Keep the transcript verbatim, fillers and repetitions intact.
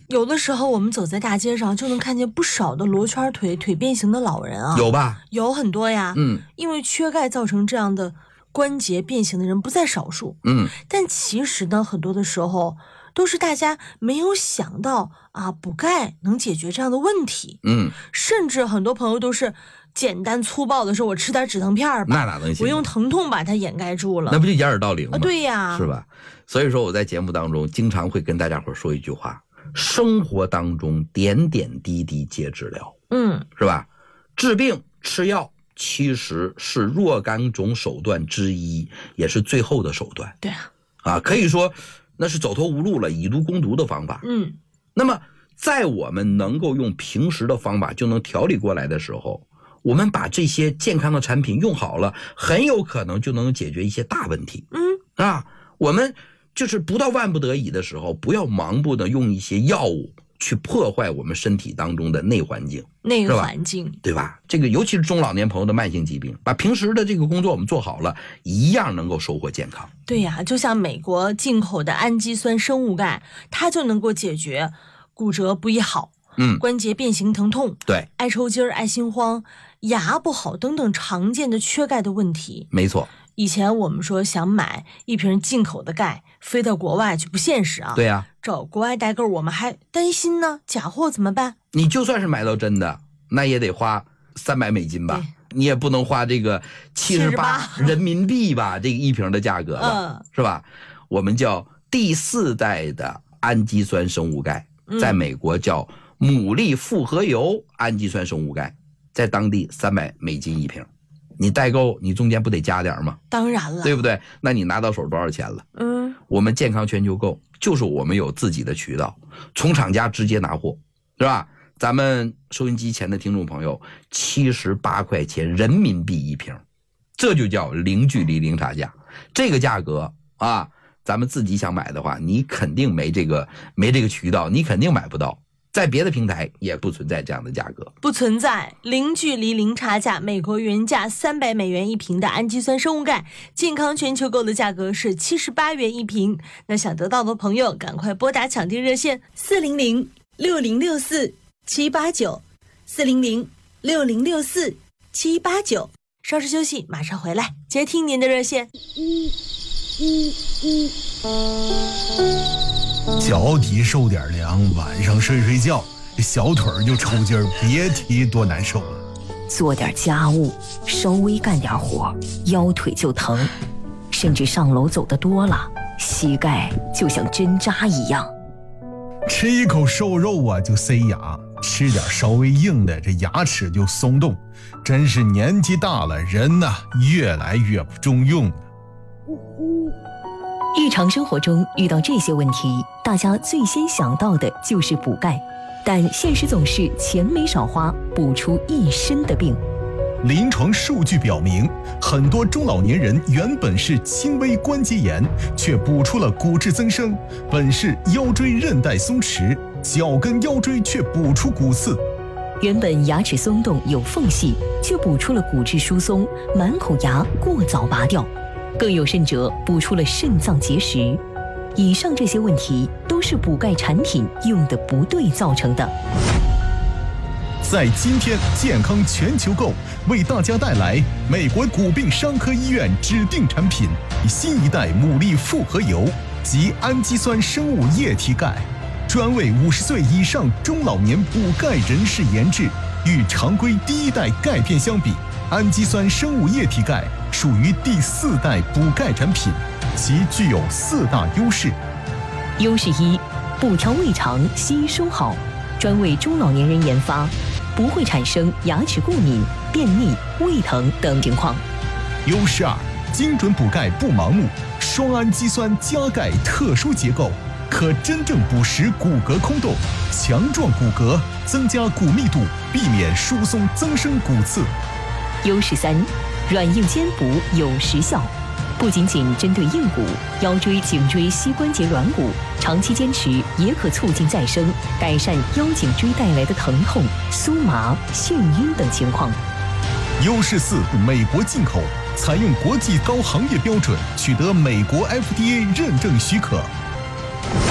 有的时候我们走在大街上就能看见不少的罗圈腿、腿变形的老人啊， 有吧？ 有很多呀。 嗯， 因为缺钙造成这样的关节变形的人不在少数。 嗯， 但其实呢，很多的时候都是大家没有想到啊，补钙能解决这样的问题。 嗯， 甚至很多朋友都是简单粗暴的说，我吃点止疼片吧， 那哪能行？ 我用疼痛把它掩盖住了， 那不就掩耳盗铃吗？ 啊，对呀， 是吧？所以说我在节目当中经常会跟大家伙说一句话：生活当中点点滴滴皆治疗， 嗯， 是吧？治病吃药其实是若干种手段之一，也是最后的手段。 对啊， 啊，可以说那是走投无路了，以毒攻毒的方法。 嗯， 那么在我们能够用平时的方法就能调理过来的时候，我们把这些健康的产品用好了，很有可能就能解决一些大问题。 嗯， 啊，我们就是不到万不得已的时候，不要盲目的用一些药物去破坏我们身体当中的内环境， 内环境， 对吧？这个尤其是中老年朋友的慢性疾病，把平时的这个工作我们做好了，一样能够收获健康。 对呀、啊，就像美国进口的氨基酸生物钙，它就能够解决骨折不易好， 嗯， 关节变形疼痛， 对， 爱抽筋儿、爱心慌、牙不好等等常见的缺钙的问题。 没错。 以前我们说想买一瓶进口的钙，飞到国外去不现实啊。 对呀、啊， 找国外代购我们还担心呢，假货怎么办？ 你就算是买到真的，那也得花三百美金吧，你也不能花这个七十八人民币吧，这个一瓶的价格吧， 嗯， 是吧？我们叫第四代的氨基酸生物钙，在美国叫牡蛎复合油氨基酸生物钙，在当地三百美金一瓶。你代购，你中间不得加点吗？ 当然了， 对不对？那你拿到手多少钱了？ 嗯， 我们健康全球购就是我们有自己的渠道，从厂家直接拿货，是吧？咱们收音机前的听众朋友，七十八块钱人民币一瓶，这就叫零距离零差价。这个价格啊，咱们自己想买的话，你肯定没这个没这个渠道，你肯定买不到。在别的平台也不存在这样的价格， 不存在零距离零差价。美国原价三百美元一瓶的氨基酸生物钙，健康全球购的价格是七十八元一瓶。那想得到的朋友，赶快拨打抢订热线四零零六零六四七八九四零零六零六四七八九。稍事休息，马上回来接听您的热线。 一一一。脚底受点凉，晚上睡睡觉，小腿儿就抽筋儿，别提多难受了。 做点家务，稍微干点活，腰腿就疼，甚至上楼走得多了，膝盖就像针扎一样。 吃一口瘦肉啊就塞牙，吃点稍微硬的，这牙齿就松动。真是年纪大了，人呐、啊、越来越不中用了。 日常生活中遇到这些问题，大家最先想到的就是补钙，但现实总是钱没少花，补出一身的病。 临床数据表明，很多中老年人原本是轻微关节炎，却补出了骨质增生；本是腰椎韧带松弛，脚跟腰椎却补出骨刺。 原本牙齿松动有缝隙，却补出了骨质疏松，满口牙过早拔掉。更有甚者，补出了肾脏结石。以上这些问题都是补钙产品用的不对造成的。 在今天健康全球购为大家带来美国骨病伤科医院指定产品新一代牡蛎复合油及氨基酸生物液体钙，专为五十岁以上中老年补钙人士研制。与常规第一代钙片相比，氨基酸生物液体钙属于第四代补钙产品，其具有四大优势。 优势一，补调胃肠，吸收好，专为中老年人研发，不会产生牙齿过敏、便秘、胃疼等情况。 优势二，精准补钙不盲目，双氨基酸加钙特殊结构，可真正补实骨骼空洞，强壮骨骼，增加骨密度，避免疏松增生骨刺。 优势三，软硬兼补有实效，不仅仅针对硬骨、腰椎、颈椎、膝关节软骨，长期坚持也可促进再生，改善腰颈椎带来的疼痛、酥麻、眩晕等情况。 优势四，美国进口，采用国际高行业标准，取得美国 F D A 认证许可，